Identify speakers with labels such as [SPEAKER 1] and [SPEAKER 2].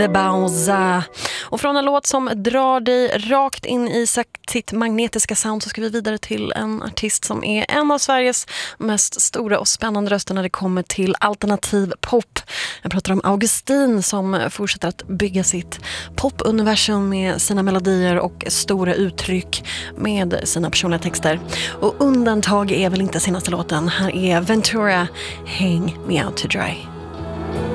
[SPEAKER 1] Bounce. Och från en låt som drar dig rakt in i sitt magnetiska sound så ska vi vidare till en artist som är en av Sveriges mest stora och spännande röster när det kommer till alternativ pop. Jag pratar om Augustin som fortsätter att bygga sitt popuniversum med sina melodier och stora uttryck med sina personliga texter. Och undantag är väl inte senaste låten. Här är Ventura, Hang Me Out to Dry.